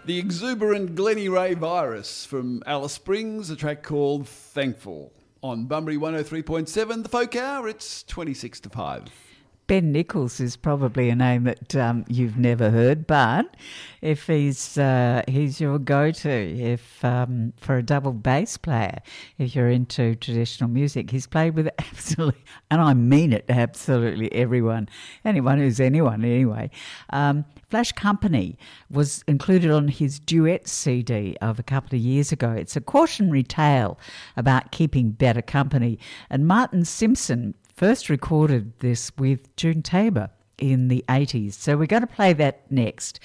The exuberant Glennie Ray Virus from Alice Springs, a track called Thankful. On Bunbury 103.7, the Folk Hour, it's 26 to 5. Ben Nichols is probably a name that you've never heard, but if he's your go-to, if for a double bass player, if you're into traditional music, he's played with absolutely, and I mean it, absolutely everyone who's anyone anyway. Flash Company was included on his duet CD of a couple of years ago. It's a cautionary tale about keeping better company, and Martin Simpson first recorded this with June Tabor in the 80s. So we're going to play that next.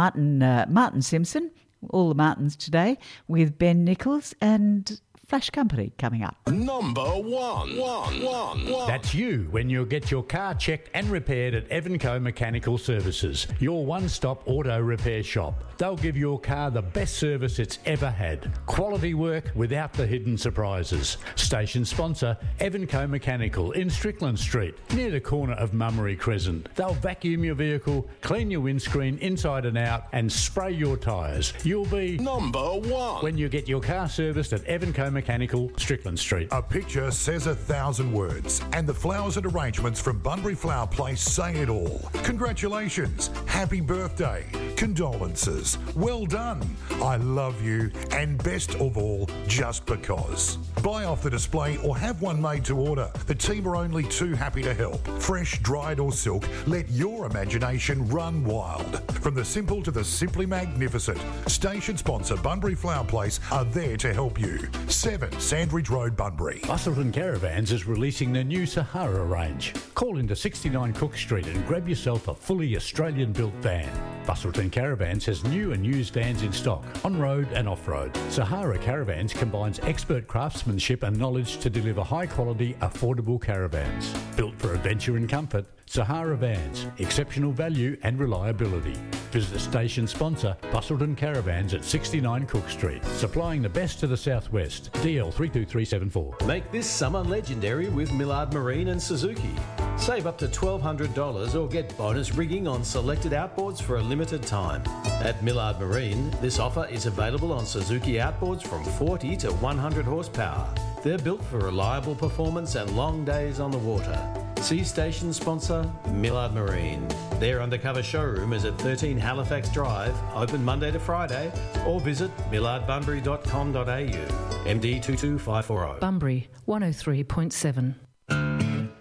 Martin Simpson, all the Martins today, with Ben Nichols and Flash Company coming up. Number one. That's you when you get your car checked and repaired at Evanco Mechanical Services, your one-stop auto repair shop. They'll give your car the best service it's ever had. Quality work without the hidden surprises. Station sponsor, Evanco Mechanical in Strickland Street, near the corner of Mummery Crescent. They'll vacuum your vehicle, clean your windscreen inside and out, and spray your tyres. You'll be number one when you get your car serviced at Evanco Mechanical, Strickland Street. A picture says 1,000 words, and the flowers and arrangements from Bunbury Flower Place say it all. Congratulations, happy birthday, condolences, well done, I love you, and best of all, just because. Buy off the display or have one made to order. The team are only too happy to help. Fresh, dried or silk, let your imagination run wild. From the simple to the simply magnificent, station sponsor Bunbury Flower Place are there to help you. 7 Sandridge Road, Bunbury. Busselton Caravans is releasing the new Sahara range. Call into 69 Cook Street and grab yourself a fully Australian-built van. Busselton Caravans has new and used vans in stock, on-road and off-road. Sahara Caravans combines expert craftsmanship and knowledge to deliver high-quality, affordable caravans. Built for adventure and comfort, Sahara Vans, exceptional value and reliability. Visit the station sponsor, Busselton Caravans at 69 Cook Street, supplying the best to the southwest. DL 32374. Make this summer legendary with Millard Marine and Suzuki. Save up to $1,200 or get bonus rigging on selected outboards for a limited time. At Millard Marine, this offer is available on Suzuki outboards from 40 to 100 horsepower. They're built for reliable performance and long days on the water. See station sponsor Millard Marine. Their undercover showroom is at 13 Halifax Drive, open Monday to Friday, or visit millardbunbury.com.au. MD 22540. Bunbury 103.7.